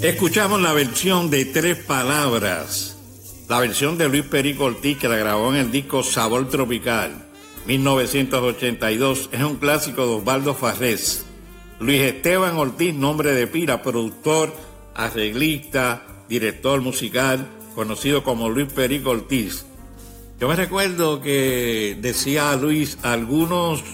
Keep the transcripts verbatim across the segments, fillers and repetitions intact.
Escuchamos la versión de Tres Palabras, la versión de Luis Perico Ortiz, que la grabó en el disco Sabor Tropical, mil novecientos ochenta y dos. Es un clásico de Osvaldo Farrés. Luis Esteban Ortiz, nombre de pila, productor, arreglista, director musical, conocido como Luis Perico Ortiz. Yo me recuerdo que decía Luis, algunos...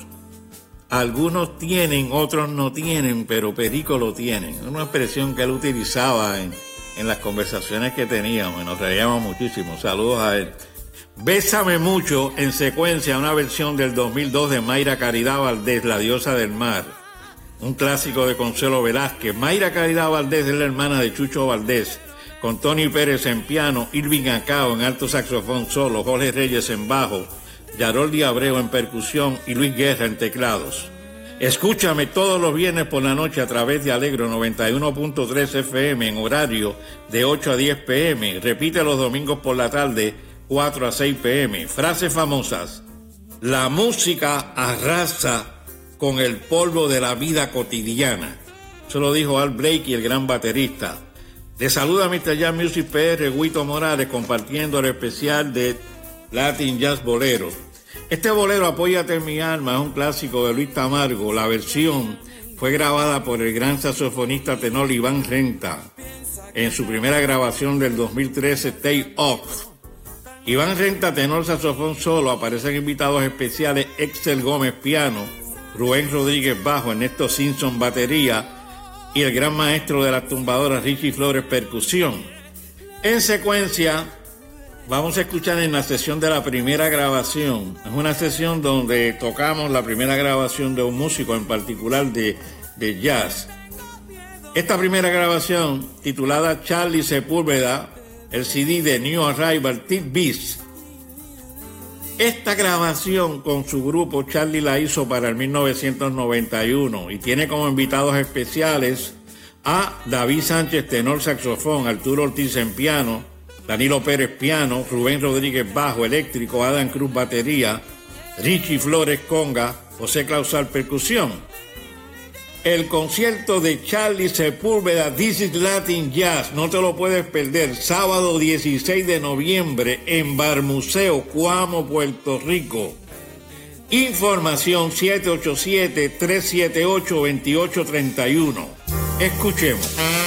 Algunos tienen, otros no tienen, pero Perico lo tienen. Una expresión que él utilizaba en, en las conversaciones que teníamos y nos reíamos muchísimo. Saludos a él. Bésame mucho, en secuencia, una versión del dos mil dos de Mayra Caridad Valdés, La diosa del mar. Un clásico de Consuelo Velázquez. Mayra Caridad Valdés es la hermana de Chucho Valdés, con Tony Pérez en piano, Irving Acao en alto saxofón solo, Jorge Reyes en bajo, Yaroldi Abreu en percusión y Luis Guerra en teclados. Escúchame todos los viernes por la noche a través de Alegro noventa y uno punto tres F M en horario de ocho a diez P M. Repite los domingos por la tarde, cuatro a seis P M. Frases famosas. La música arrasa con el polvo de la vida cotidiana. Eso lo dijo Al Blakey, el gran baterista. Le saluda mister Jazz Music P R, Huito Morales, compartiendo el especial de Latin Jazz Bolero. Este bolero, Apóyate en mi alma, es un clásico de Luis Tamargo. La versión fue grabada por el gran saxofonista tenor Iván Renta en su primera grabación del dos mil trece, Take Off. Iván Renta, tenor saxofón solo, aparecen invitados especiales Excel Gómez piano, Rubén Rodríguez bajo, Ernesto Simpson batería y el gran maestro de las tumbadoras Richie Flores percusión. En secuencia, vamos a escuchar en la sesión de la primera grabación. Es una sesión donde tocamos la primera grabación de un músico en particular de, de jazz. Esta primera grabación, titulada Charlie Sepúlveda, el C D de New Arrival, Tip Beats. Esta grabación con su grupo Charlie la hizo para el mil novecientos noventa y uno y tiene como invitados especiales a David Sánchez, tenor saxofón, Arturo Ortiz en piano, Danilo Pérez piano, Rubén Rodríguez bajo eléctrico, Adam Cruz batería, Richie Flores conga, José Clausal percusión. El concierto de Charlie Sepúlveda, This is Latin Jazz, no te lo puedes perder, sábado dieciséis de noviembre en Bar Museo, Cuamo, Puerto Rico. Información siete ocho siete, tres siete ocho, dos ocho tres uno. Escuchemos.